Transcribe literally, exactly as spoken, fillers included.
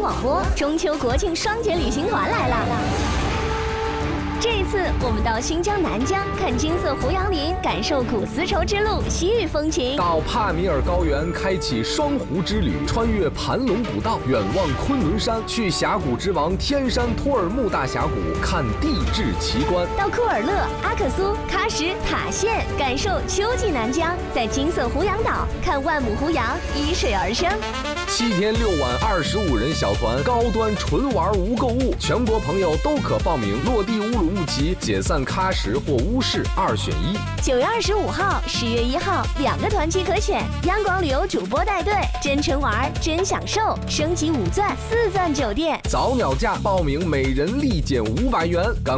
广播中秋国庆双节旅行团来了。这一次，我们到新疆南疆看金色胡杨林，感受古丝绸之路西域风情； 到帕米尔高原开启双湖之旅，穿越盘龙古道，远望昆仑山，去峡谷之王天山托尔木大峡谷看地质奇观； 到库尔勒、阿克苏、喀什、塔县，感受秋季南疆，在金色胡杨岛看万亩胡杨依水而生。 七天六晚，二十五人小团，高端纯玩无购物，全国朋友都可报名。落地乌鲁木齐，解散喀什或乌市，二选一。 九月二十五号、十月一号，两个团期可选。央广旅游主播带队，真纯玩，真享受，升级五钻、四钻酒店， 早鸟价，报名每人立减五百元。